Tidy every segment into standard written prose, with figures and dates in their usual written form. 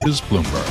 is Bloomberg.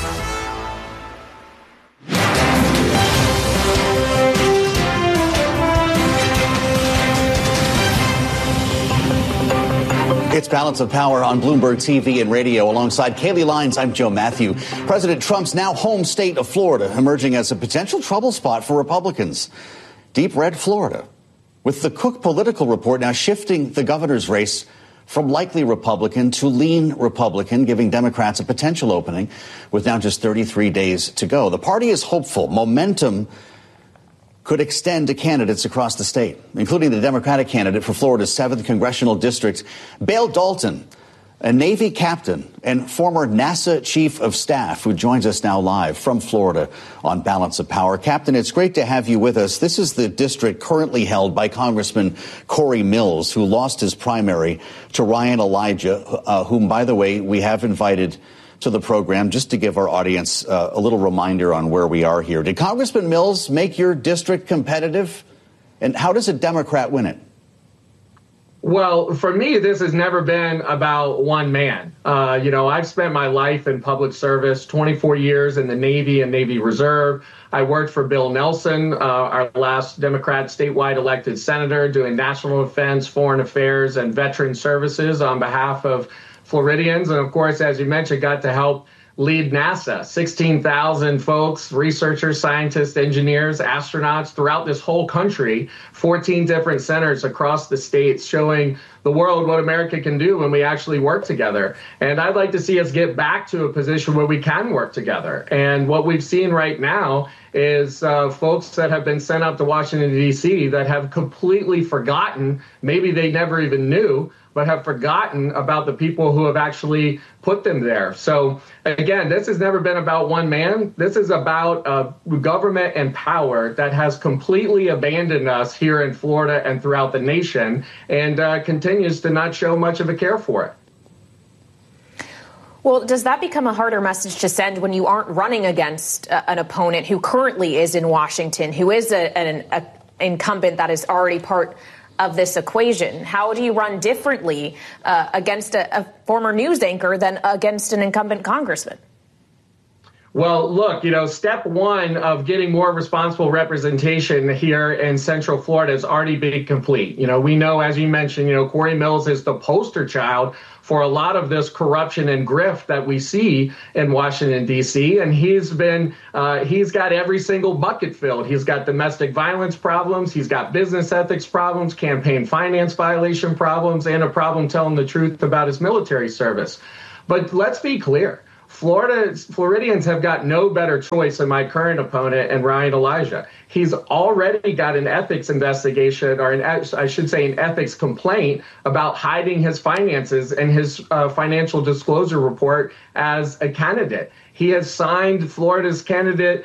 It's Balance of Power on Bloomberg TV and radio. Alongside Kayleigh Lines, I'm Joe Matthew. President Trump's now home state of Florida emerging as a potential trouble spot for Republicans. Deep red Florida, with the Cook Political Report now shifting the governor's race from likely Republican to lean Republican, giving Democrats a potential opening with now just 33 days to go. The party is hopeful momentum could extend to candidates across the state, including the Democratic candidate for Florida's 7th congressional district, Bale Dalton, a Navy captain and former NASA chief of staff who joins us now live from Florida on Balance of Power. Captain, it's great to have you with us. This is the district currently held by Congressman Corey Mills, who lost his primary to Ryan Elijah, whom, by the way, we have invited to the program just to give our audience a little reminder on where we are here. Did Congressman Mills make your district competitive? And how does a Democrat win it? Well, for me, this has never been about one man. I've spent my life in public service, 24 years in the Navy and Navy Reserve. I worked for Bill Nelson, our last Democrat statewide elected senator, doing national defense, foreign affairs, and veteran services on behalf of Floridians. And of course, as you mentioned, got to help lead NASA, 16,000 folks, researchers, scientists, engineers, astronauts throughout this whole country, 14 different centers across the states showing the world what America can do when we actually work together. And I'd like to see us get back to a position where we can work together. And what we've seen right now is folks that have been sent up to Washington, D.C. that have completely forgotten, maybe they never even knew, but have forgotten about the people who have actually put them there. So again, this has never been about one man. This is about government and power that has completely abandoned us here in Florida and throughout the nation, and continues to not show much of a care for it. Well, does that become a harder message to send when you aren't running against an opponent who currently is in Washington, who is an incumbent that is already part of this equation? How do you run differently against a former news anchor than against an incumbent congressman? Well, look, step one of getting more responsible representation here in Central Florida has already been complete. We know, as you mentioned, Corey Mills is the poster child for a lot of this corruption and grift that we see in Washington, D.C. And he's got every single bucket filled. He's got domestic violence problems. He's got business ethics problems, campaign finance violation problems, and a problem telling the truth about his military service. But let's be clear. Floridians have got no better choice than my current opponent and Ryan Elijah. He's already got an ethics investigation, or an ethics complaint about hiding his finances and his financial disclosure report as a candidate. He has signed Florida's candidate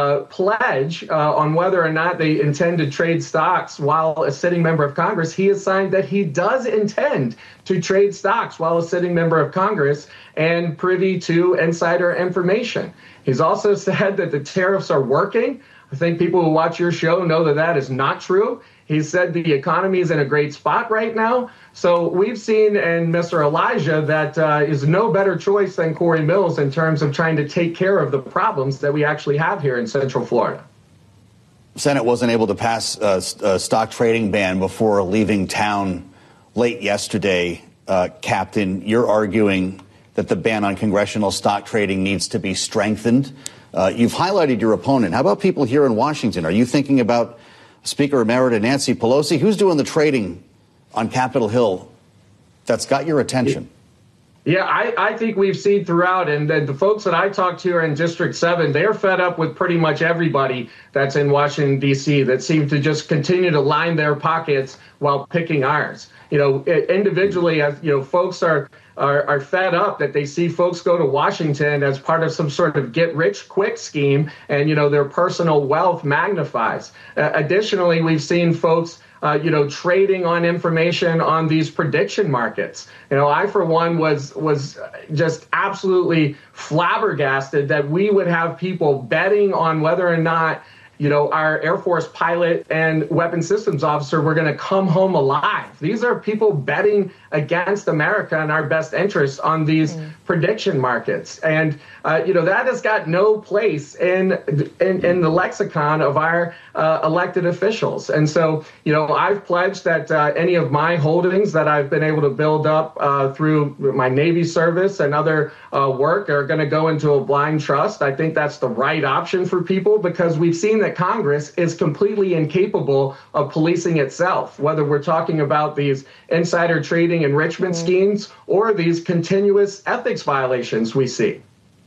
pledge on whether or not they intend to trade stocks while a sitting member of Congress. He has signed that he does intend to trade stocks while a sitting member of Congress and privy to insider information. He's also said that the tariffs are working. I think people who watch your show know that that is not true. He said the economy is in a great spot right now. So we've seen in Mr. Elijah that is no better choice than Corey Mills in terms of trying to take care of the problems that we actually have here in Central Florida. The Senate wasn't able to pass a stock trading ban before leaving town late yesterday. Captain, you're arguing that the ban on congressional stock trading needs to be strengthened. You've highlighted your opponent. How about people here in Washington? Are you thinking about Speaker Emerita Nancy Pelosi? Who's doing the trading on Capitol Hill that's got your attention? Yeah, I think we've seen throughout, and the folks that I talk to are in District 7, they're fed up with pretty much everybody that's in Washington, D.C., that seem to just continue to line their pockets while picking ours. Individually, as folks are fed up that they see folks go to Washington as part of some sort of get-rich-quick scheme, and, their personal wealth magnifies. Additionally, we've seen folks trading on information on these prediction markets. I, for one, was just absolutely flabbergasted that we would have people betting on whether or not our Air Force pilot and weapons systems officer were going to come home alive. These are people betting against America and our best interests on these prediction markets. And, that has got no place in the lexicon of our elected officials. And so, I've pledged that any of my holdings that I've been able to build up through my Navy service and other work are going to go into a blind trust. I think that's the right option for people because we've seen that Congress is completely incapable of policing itself, whether we're talking about these insider trading enrichment schemes or these continuous ethics violations we see.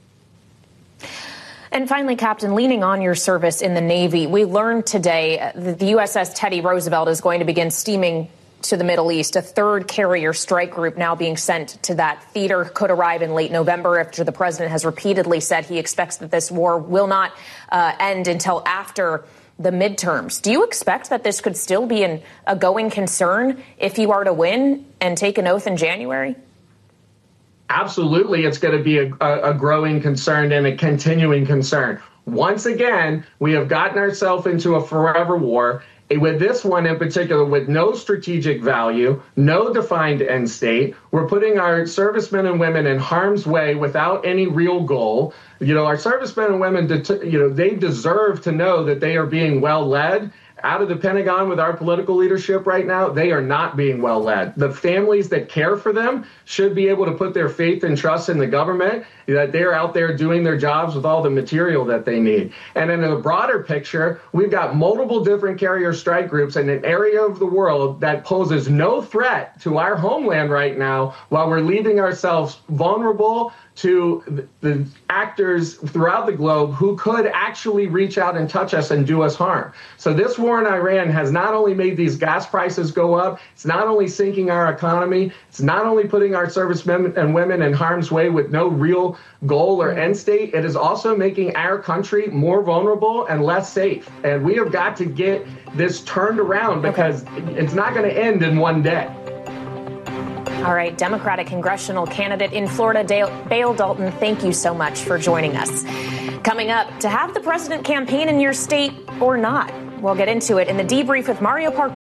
And finally, Captain, leaning on your service in the Navy, we learned today that the USS Teddy Roosevelt is going to begin steaming to the Middle East. A third carrier strike group now being sent to that theater could arrive in late November after the president has repeatedly said he expects that this war will not end until after the midterms. Do you expect that this could still be a going concern if you are to win and take an oath in January? Absolutely, it's going to be a growing concern and a continuing concern. Once again, we have gotten ourselves into a forever war. With this one in particular, with no strategic value, no defined end state, we're putting our servicemen and women in harm's way without any real goal. Our servicemen and women, they deserve to know that they are being well led. Out of the Pentagon with our political leadership right now, they are not being well led. The families that care for them should be able to put their faith and trust in the government, that they're out there doing their jobs with all the material that they need. And in a broader picture, we've got multiple different carrier strike groups in an area of the world that poses no threat to our homeland right now, while we're leaving ourselves vulnerable to the actors throughout the globe who could actually reach out and touch us and do us harm. So this war in Iran has not only made these gas prices go up, it's not only sinking our economy, it's not only putting our servicemen and women in harm's way with no real goal or end state, it is also making our country more vulnerable and less safe. And we have got to get this turned around because it's not going to end in one day. All right, Democratic congressional candidate in Florida, Dale Dalton, thank you so much for joining us. Coming up, to have the president campaign in your state or not? We'll get into it in the debrief with Mario Park.